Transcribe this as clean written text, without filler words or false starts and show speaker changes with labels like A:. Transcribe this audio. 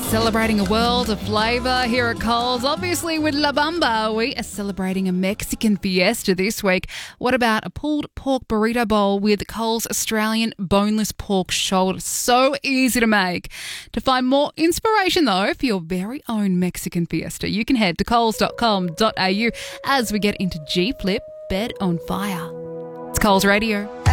A: Celebrating a world of flavour here at Coles. Obviously with La Bamba, we are celebrating a Mexican fiesta this week. What about a pulled pork burrito bowl with Coles Australian boneless pork shoulder? So easy to make. To find more inspiration though for your very own Mexican fiesta, you can head to coles.com.au as we get into G Flip, Bed on Fire. It's Coles Radio.